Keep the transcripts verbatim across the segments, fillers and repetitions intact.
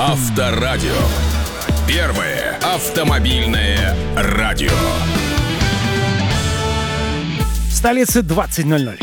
Авторадио. Первое автомобильное радио. В столице двадцать ноль ноль.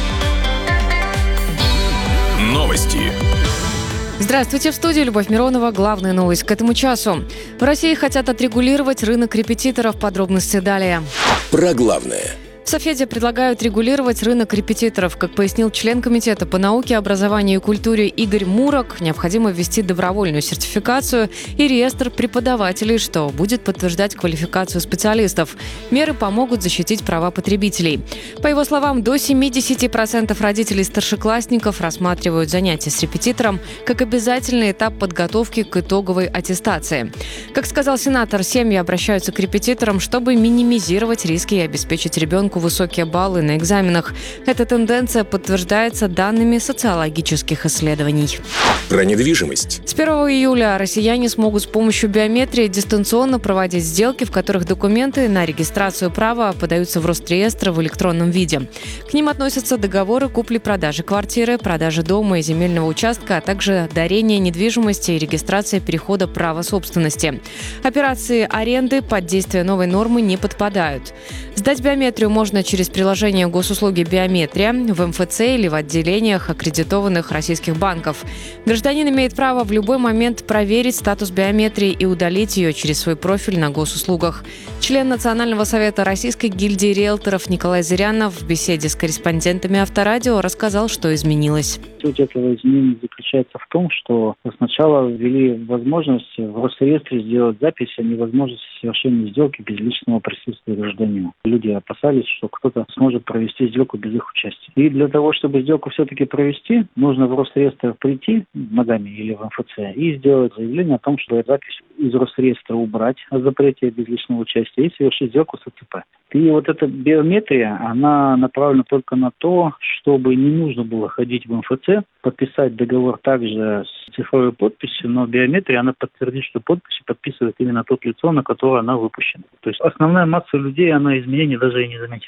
Новости. Здравствуйте, в студии Любовь Миронова. Главная новость к этому часу. В России хотят отрегулировать рынок репетиторов. Подробности далее. Про главное. В Софеде предлагают регулировать рынок репетиторов. Как пояснил член Комитета по науке, образованию и культуре Игорь Мурок, необходимо ввести добровольную сертификацию и реестр преподавателей, что будет подтверждать квалификацию специалистов. Меры помогут защитить права потребителей. По его словам, до семьдесят процентов родителей старшеклассников рассматривают занятия с репетитором как обязательный этап подготовки к итоговой аттестации. Как сказал сенатор, семьи обращаются к репетиторам, чтобы минимизировать риски и обеспечить ребенку высокие баллы на экзаменах. Эта тенденция подтверждается данными социологических исследований. Про недвижимость. С первого июля россияне смогут с помощью биометрии дистанционно проводить сделки, в которых документы на регистрацию права подаются в Росреестр в электронном виде. К ним относятся договоры купли-продажи квартиры, продажи дома и земельного участка, а также дарение недвижимости и регистрация перехода права собственности. Операции аренды под действие новой нормы не подпадают. Сдать биометрию можно через приложение госуслуги «Биометрия» в эм эф цэ или в отделениях аккредитованных российских банков. Гражданин имеет право в любой момент проверить статус биометрии и удалить ее через свой профиль на госуслугах. Член Национального совета Российской гильдии риэлторов Николай Зырянов в беседе с корреспондентами Авторадио рассказал, что изменилось. Суть этого изменения заключается в том, что сначала ввели возможность в Росреестре сделать запись о невозможности совершения сделки без личного присутствия гражданина. Люди опасались, что кто-то сможет провести сделку без их участия. И для того, чтобы сделку все-таки провести, нужно в Росреестр прийти ногами или в эм эф цэ и сделать заявление о том, что запись из Росреестра убрать о запрете без личного участия и совершить сделку с о цэ пэ. И вот эта биометрия, она направлена только на то, чтобы не нужно было ходить в эм эф цэ, подписать договор также с цифровой подписью, но биометрия, она подтвердит, что подпись подписывает именно тот лицо, на которое она выпущена. То есть основная масса людей, она изменений даже и не заметит.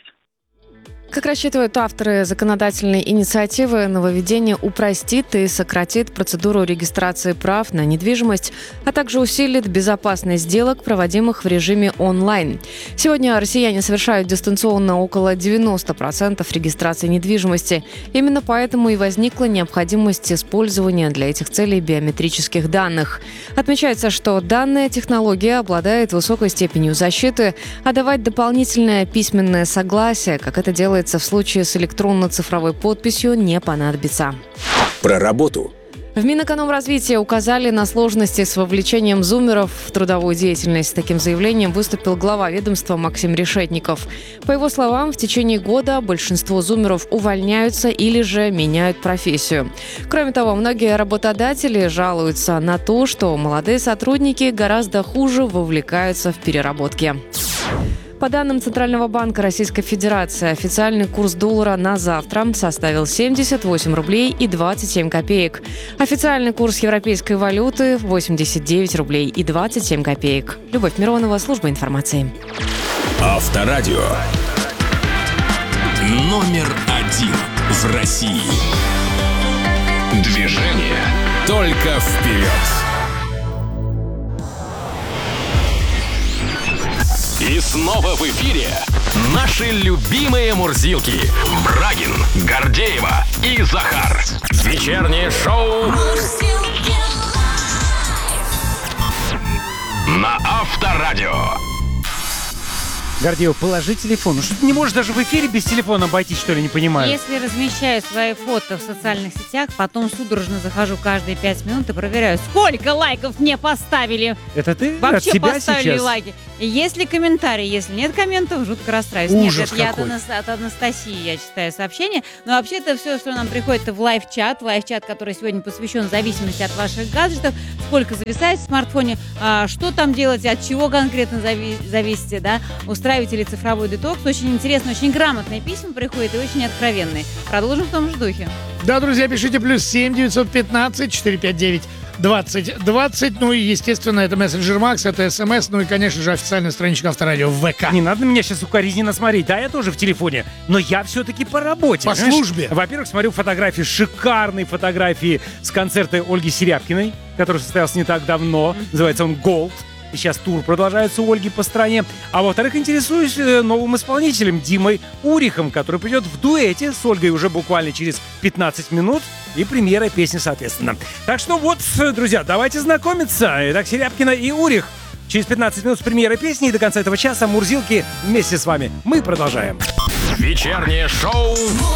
Как рассчитывают авторы законодательной инициативы, нововведение упростит и сократит процедуру регистрации прав на недвижимость, а также усилит безопасность сделок, проводимых в режиме онлайн. Сегодня россияне совершают дистанционно около девяносто процентов регистрации недвижимости. Именно поэтому и возникла необходимость использования для этих целей биометрических данных. Отмечается, что данная технология обладает высокой степенью защиты, а давать дополнительное письменное согласие, как это делает в случае с электронно-цифровой подписью, не понадобится. Про работу. В Минэкономразвития указали на сложности с вовлечением зумеров в трудовую деятельность. С таким заявлением выступил глава ведомства Максим Решетников. По его словам, в течение года большинство зумеров увольняются или же меняют профессию. Кроме того, многие работодатели жалуются на то, что молодые сотрудники гораздо хуже вовлекаются в переработки. По данным Центрального банка Российской Федерации, официальный курс доллара на завтра составил семьдесят восемь рублей и двадцать семь копеек. Официальный курс европейской валюты – восемьдесят девять рублей и двадцать семь копеек. Любовь Миронова, служба информации. Авторадио. Номер один в России. Движение только вперед. И снова в эфире наши любимые мурзилки Брагин, Гордеева и Захар. Вечернее шоу на Авторадио. Гордеева, положи телефон. Ну что ты не можешь даже в эфире без телефона обойтись, что ли, не понимаю? Если размещаю свои фото в социальных сетях, потом судорожно захожу каждые пять минут и проверяю, сколько лайков мне поставили. Это ты Вообще от себя поставили сейчас? лайки. Есть ли комментарии? Если нет комментов, жутко расстраиваюсь. Ужас нет, это какой. я от, Анас- от Анастасии я читаю сообщение. Но вообще-то все, что нам приходит, это в лайв-чат. Лайв-чат, который сегодня посвящен зависимости от ваших гаджетов. Сколько зависает в смартфоне, а, что там делать, от чего конкретно зави- зависите, да? Устраиваете ли цифровой детокс. Очень интересно, очень грамотные письма приходят и очень откровенные. Продолжим в том же духе. Да, друзья, пишите плюс семь девятьсот пятнадцать четыреста пятьдесят девять двадцать двадцать. Ну и, естественно, это мессенджер Макс, это СМС, ну и, конечно же, официальная страничка Авторадио в ВК. Не надо меня сейчас укоризненно смотреть. Да, я тоже в телефоне. Но я все-таки по работе. По понимаешь? службе. Во-первых, смотрю фотографии, шикарные фотографии с концерта Ольги Серябкиной, который состоялся не так давно. Называется он «Голд». И сейчас тур продолжается у Ольги по стране. А во-вторых, интересуюсь э, новым исполнителем Димой Урихом, который придет в дуэте с Ольгой уже буквально через пятнадцать минут. И премьера песни, соответственно. Так что вот, друзья, давайте знакомиться. Итак, Серябкина и Урих. Через пятнадцать минут с премьерой песни и до конца этого часа Мурзилки вместе с вами. Мы продолжаем. Вечернее шоу